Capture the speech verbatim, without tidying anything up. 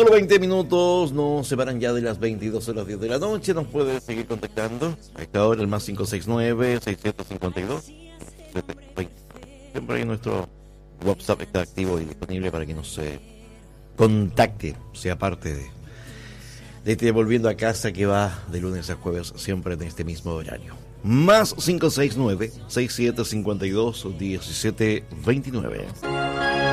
Solo veinte minutos, no se van ya de las veintidós horas diez de la noche. Nos puede seguir contactando a esta hora, el más cinco seis nueve, seis cinco dos. Siempre ahí nuestro WhatsApp está activo y disponible para que nos eh, contacte, sea parte de, de este Volviendo a Casa que va de lunes a jueves, siempre en este mismo horario. Más cinco seis nueve, seis siete cinco dos, uno siete dos nueve.